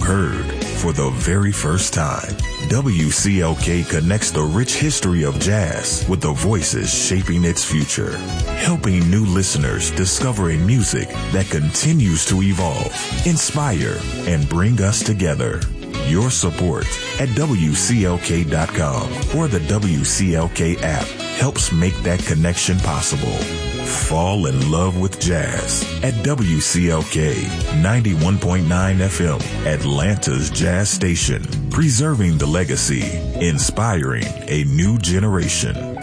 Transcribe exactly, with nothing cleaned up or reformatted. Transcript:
heard for the very first time. W C L K connects the rich history of jazz with the voices shaping its future, helping new listeners discover a music that continues to evolve, inspire, and bring us together. Your support at W C L K dot com or the W C L K app helps make that connection possible. Fall in love with jazz at W C L K ninety-one point nine F M, Atlanta's jazz station, preserving the legacy, inspiring a new generation.